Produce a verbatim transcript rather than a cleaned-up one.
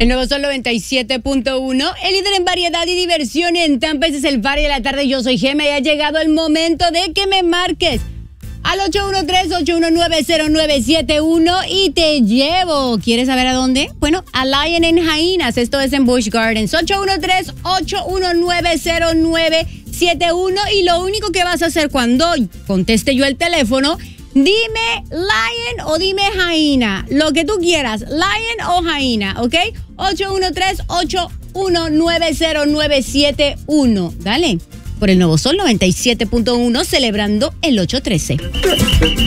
El nuevo Sol noventa y siete punto uno, el líder en variedad y diversión en Tampa. Este es el Party de la tarde. Yo soy Gema y ha llegado el momento de que me marques al ocho uno tres, ocho uno nueve, cero nueve siete uno y te llevo. ¿Quieres saber a dónde? Bueno, a Lion en Jainas. Esto es en Busch Gardens. ocho uno tres, ocho uno nueve, cero nueve siete uno. Y lo único que vas a hacer cuando conteste yo el teléfono, dime Lion o dime Jaina. Lo que tú quieras, Lion o Jaina, ¿ok? ocho uno tres, ocho uno nueve, cero nueve siete uno. Dale, por el nuevo Sol noventa y siete punto uno, celebrando el ocho trece.